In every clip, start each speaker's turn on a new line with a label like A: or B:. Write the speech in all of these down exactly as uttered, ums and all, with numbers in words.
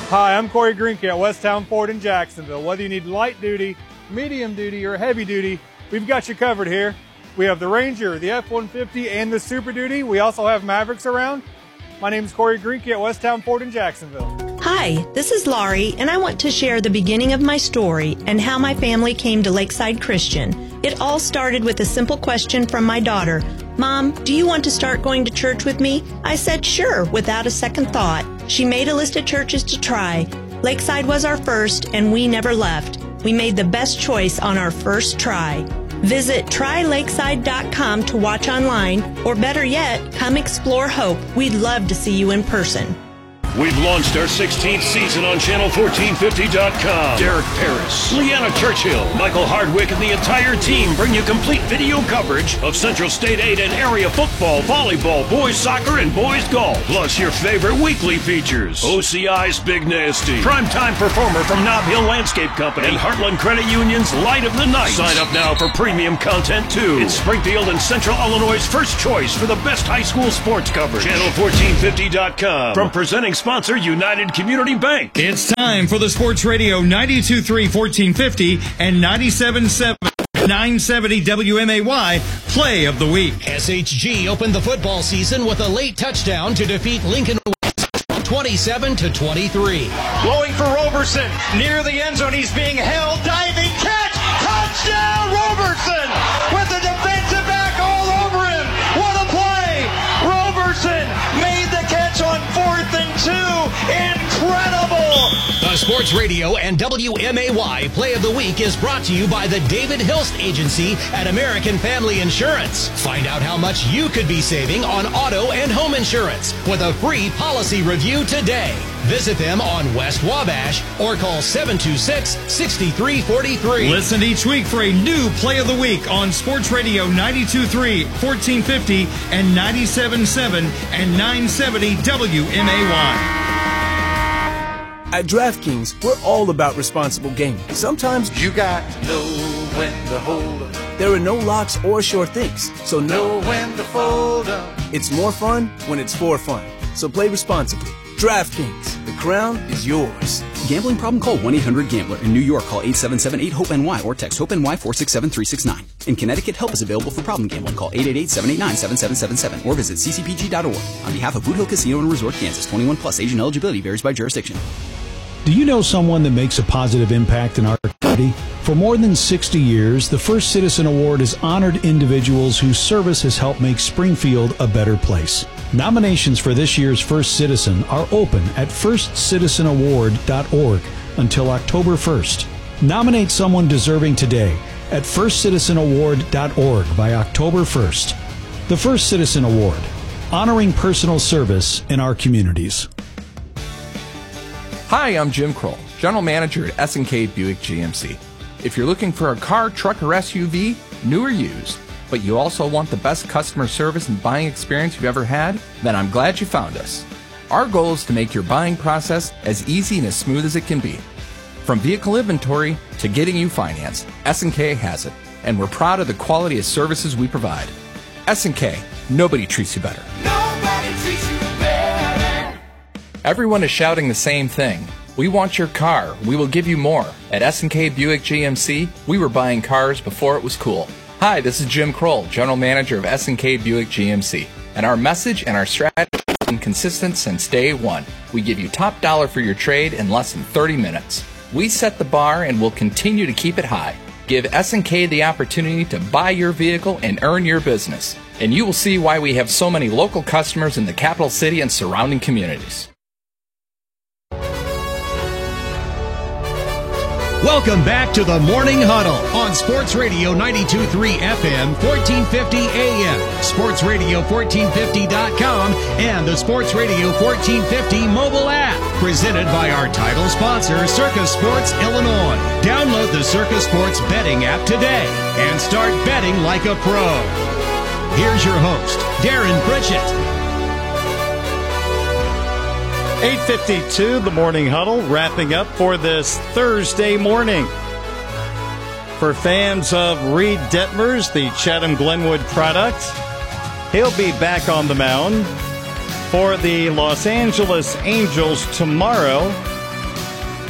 A: Hi, I'm Corey Greenke at Westtown Ford in Jacksonville. Whether you need light duty, medium duty, or heavy duty, we've got you covered here. We have the Ranger, the F one fifty, and the Super Duty. We also have Mavericks around. My name is Corey Greenke at Westtown Ford in Jacksonville.
B: Hi, this is Laurie, and I want to share the beginning of my story and how my family came to Lakeside Christian. It all started with a simple question from my daughter. Mom, do you want to start going to church with me? I said sure, without a second thought. She made a list of churches to try. Lakeside was our first, and we never left. We made the best choice on our first try. Visit try lakeside dot com to watch online, or better yet, come explore Hope. We'd love to see you in person.
C: We've launched our sixteenth season on channel fourteen fifty dot com. Derek Paris, Leanna Churchill, Michael Hardwick, and the entire team bring you complete video coverage of Central State eight and area football, volleyball, boys soccer, and boys golf. Plus your favorite weekly features. O C I's Big Nasty, primetime performer from Nob Hill Landscape Company, and Heartland Credit Union's Light of the Night. Sign up now for premium content too. It's Springfield and Central Illinois' first choice for the best high school sports coverage. channel fourteen fifty dot com. From presenting sponsor United Community Bank.
D: It's time for the Sports Radio ninety-two point three fourteen fifty and ninety-seven point seven nine seventy W M A Y Play of the Week.
E: S H G opened the football season with a late touchdown to defeat Lincoln twenty-seven to twenty-three.
F: Blowing for Roberson near the end zone. He's being held. Diving catch. Touchdown Roberson with the defensive back all over him. What a play. Roberson made the catch on fourth and two. Incredible!
E: The Sports Radio and W M A Y Play of the Week is brought to you by the David Hilst Agency at American Family Insurance. Find out how much you could be saving on auto and home insurance with a free policy review today. Visit them on West Wabash or call seven two six, six three four three.
D: Listen each week for a new Play of the Week on Sports Radio ninety-two point three, fourteen fifty, and ninety-seven point seven and nine seventy W M A Y.
G: At DraftKings, we're all about responsible gaming. Sometimes
H: you got to know when to hold up.
G: There are no locks or sure things, so
H: know when to fold up.
G: It's more fun when it's for fun. So play responsibly. DraftKings, the crown is yours.
I: Gambling problem? Call one eight hundred gambler. In New York, call eight seven seven eight hope N Y or text HOPE-NY four six seven three six nine. In Connecticut, help is available for problem gambling. Call eight eight eight, seven eight nine, seven seven seven seven or visit c c p g dot org. On behalf of Boot Hill Casino and Resort, Kansas, twenty-one plus, age and eligibility varies by jurisdiction.
J: Do you know someone that makes a positive impact in our community? For more than sixty years, the First Citizen Award has honored individuals whose service has helped make Springfield a better place. Nominations for this year's First Citizen are open at first citizen award dot org until October first. Nominate someone deserving today at first citizen award dot org by October first. The First Citizen Award, honoring personal service in our communities.
K: Hi, I'm Jim Kroll, General Manager at S and K Buick G M C. If you're looking for a car, truck, or S U V, new or used, but you also want the best customer service and buying experience you've ever had, then I'm glad you found us. Our goal is to make your buying process as easy and as smooth as it can be. From vehicle inventory to getting you financed, S and K has it, and we're proud of the quality of services we provide. S and K, nobody treats you better.
L: Nobody treats you better.
K: Everyone is shouting the same thing. We want your car. We will give you more. At S and K Buick G M C, we were buying cars before it was cool. Hi, this is Jim Kroll, General Manager of S and K Buick G M C. And our message and our strategy has been consistent since day one. We give you top dollar for your trade in less than thirty minutes. We set the bar and will continue to keep it high. Give S and K the opportunity to buy your vehicle and earn your business. And you will see why we have so many local customers in the capital city and surrounding communities.
E: Welcome back to the Morning Huddle on Sports Radio ninety-two point three F M, fourteen fifty A M, sports radio fourteen fifty dot com, and the Sports Radio fourteen fifty mobile app. Presented by our title sponsor, Circa Sports Illinois. Download the Circa Sports betting app today and start betting like a pro. Here's your host, Darren Pritchett.
A: eight fifty-two, the Morning Huddle, wrapping up for this Thursday morning. For fans of Reed Detmers, the Chatham Glenwood product, he'll be back on the mound for the Los Angeles Angels tomorrow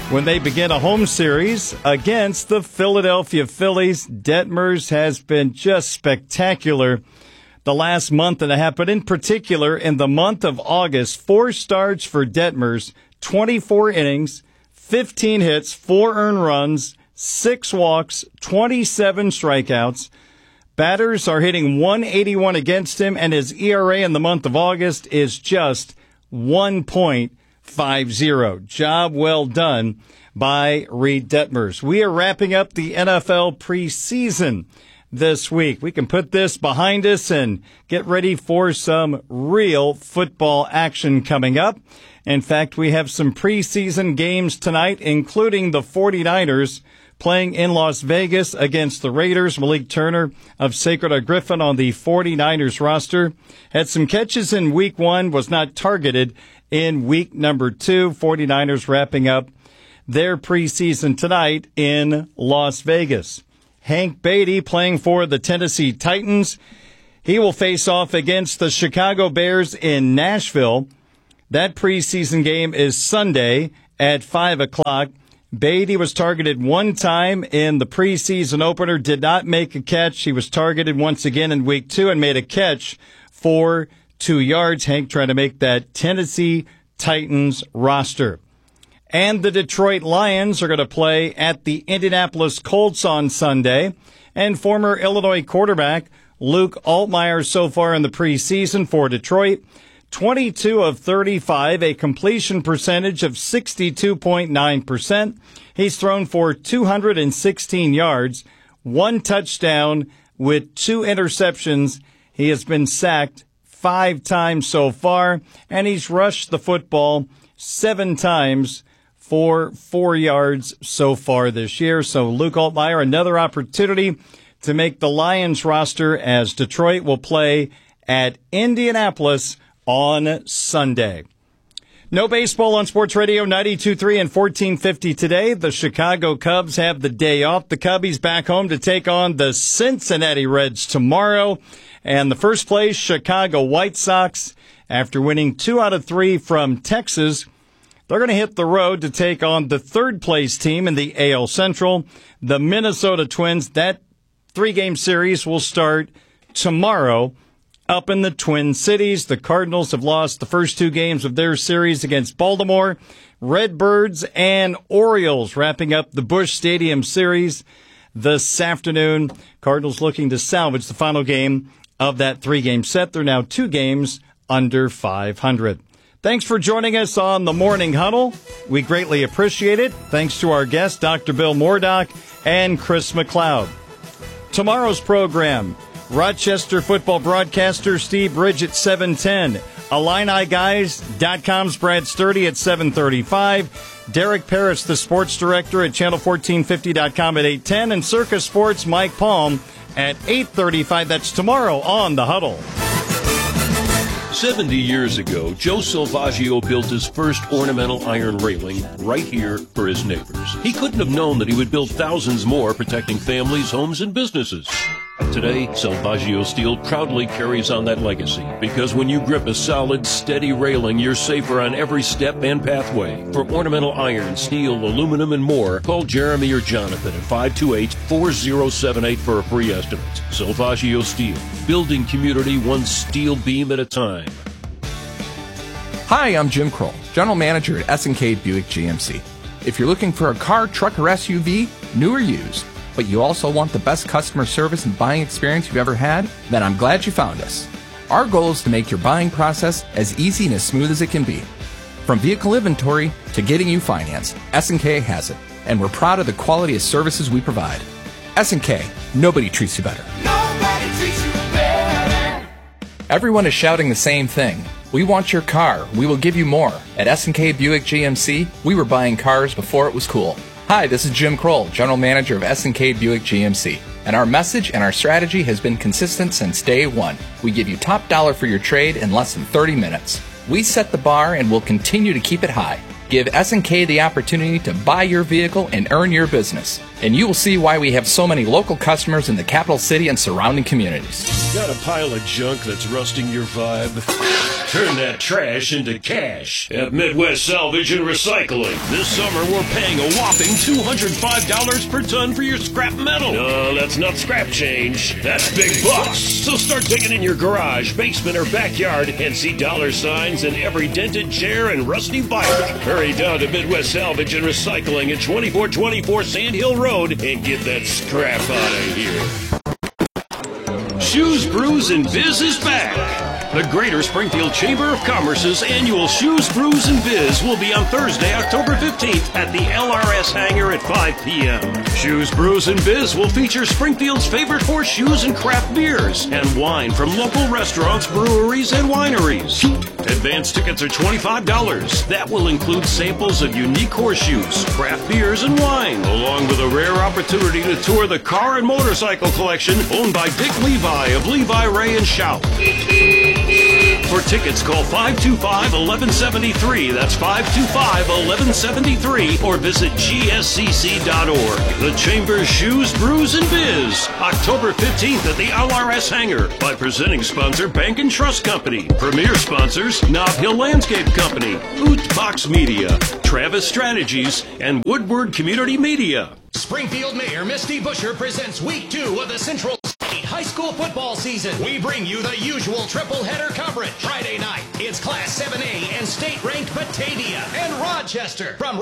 M: when they begin a home series against the Philadelphia Phillies. Detmers has been just spectacular the last month and a half, but in particular in the month of August, four starts for Detmers, twenty-four innings, fifteen hits, four earned runs, six walks, twenty-seven strikeouts. Batters are hitting one eighty-one against him, and his E R A in the month of August is just one point five oh. Job well done by Reed Detmers. We are wrapping up the N F L preseason this week. We can put this behind us and get ready for some real football action coming up. In fact, we have some preseason games tonight, including the 49ers playing in Las Vegas against the Raiders. Malik Turner of Sacred Heart Griffin on the 49ers roster. Had some catches in week one, was not targeted in week number two. 49ers wrapping up their preseason tonight in Las Vegas. Hank Beatty playing for the Tennessee Titans. He will face off against the Chicago Bears in Nashville. That preseason game is Sunday at five o'clock. Beatty was targeted one time in the preseason opener, did not make a catch. He was targeted once again in week two and made a catch for two yards. Hank trying to make that Tennessee Titans roster. And the Detroit Lions are going to play at the Indianapolis Colts on Sunday. And former Illinois quarterback Luke Altmyer so far in the preseason for Detroit, twenty-two of thirty-five, a completion percentage of sixty-two point nine percent. He's thrown for two hundred sixteen yards, one touchdown with two interceptions. He has been sacked five times so far, and he's rushed the football seven times for four yards so far this year. So Luke Altmyer, another opportunity to make the Lions roster as Detroit will play at Indianapolis on Sunday. No baseball on Sports Radio ninety-two point three and fourteen fifty today. The Chicago Cubs have the day off. The Cubbies back home to take on the Cincinnati Reds tomorrow. And the first place Chicago White Sox, after winning two out of three from Texas, they're going to hit the road to take on the third place team in the A L Central, the Minnesota Twins. That three-game series will start tomorrow up in the Twin Cities. The Cardinals have lost the first two games of their series against Baltimore. Redbirds and Orioles wrapping up the Busch Stadium series this afternoon. Cardinals looking to salvage the final game of that three-game set. They're now two games under five hundred. Thanks for joining us on the Morning Huddle. We greatly appreciate it. Thanks to our guests, Doctor Bill Moordock and Chris McLeod. Tomorrow's program, Rochester football broadcaster Steve Bridge at seven ten. Illini Guys dot com's Brad Sturdy at seven thirty-five. Derek Paris, the sports director at channel fourteen fifty dot com at eight ten. And Circus Sports Mike Palm at eight thirty-five. That's tomorrow on The Huddle.
C: seventy years ago, Joe Salvaggio built his first ornamental iron railing right here for his neighbors. He couldn't have known that he would build thousands more, protecting families, homes, and businesses. Today, Salvaggio Steel proudly carries on that legacy, because when you grip a solid, steady railing, you're safer on every step and pathway. For ornamental iron, steel, aluminum, and more, call Jeremy or Jonathan at five two eight, four oh seven eight for a free estimate. Salvaggio Steel, building community one steel beam at a time.
K: Hi, I'm Jim Kroll, General Manager at S and K Buick G M C. If you're looking for a car, truck, or S U V, new or used, but you also want the best customer service and buying experience you've ever had, then I'm glad you found us. Our goal is to make your buying process as easy and as smooth as it can be. From vehicle inventory to getting you financed, S and K has it, and we're proud of the quality of services we provide. S and K, nobody treats you better.
L: Nobody treats you better.
K: Everyone is shouting the same thing. We want your car. We will give you more. At S and K Buick G M C, we were buying cars before it was cool. Hi, this is Jim Kroll, General Manager of S and K Buick G M C. And our message and our strategy has been consistent since day one. We give you top dollar for your trade in less than thirty minutes. We set the bar and will continue to keep it high. Give S and K the opportunity to buy your vehicle and earn your business. and you will see why we have so many local customers in the capital city and surrounding communities.
C: Got a pile of junk that's rusting your vibe? Turn that trash into cash at Midwest Salvage and Recycling. This summer, we're paying a whopping two hundred five dollars per ton for your scrap metal. No, that's not scrap change. That's big bucks. So start digging in your garage, basement, or backyard and see dollar signs in every dented chair and rusty vinyl. Hurry down to Midwest Salvage and Recycling at twenty-four twenty-four Sand Hill Road and get that scrap out of here. Shoes, Brews, and Biz is back. The Greater Springfield Chamber of Commerce's annual Shoes, Brews, and Biz will be on Thursday, October fifteenth at the L R S hangar at five p.m. Shoes, Brews, and Biz will feature Springfield's favorite horseshoes and craft beers and wine from local restaurants, breweries, and wineries. Advance tickets are twenty-five dollars. That will include samples of unique horseshoes, craft beers, and wine, along with a rare opportunity to tour the car and motorcycle collection owned by Dick Levi of Levi, Ray, and Shout. For tickets, call five two five, one one seven three. That's five two five, one one seven three. Or visit G S C C dot org. The Chamber's Shoes, Brews, and Biz. October fifteenth at the L R S hangar. By presenting sponsor Bank and Trust Company. Premier sponsors Nob Hill Landscape Company, Oot Box Media, Travis Strategies, and Woodward Community Media.
E: Springfield Mayor Misty Busher presents week two of the Central State High School football season. We bring you the usual triple header coverage. Friday night, it's Class seven A and state-ranked Batavia and Rochester. From